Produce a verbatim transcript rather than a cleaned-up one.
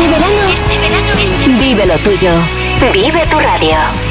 Este verano, este verano, este verano. Vive lo tuyo. Vive tu radio.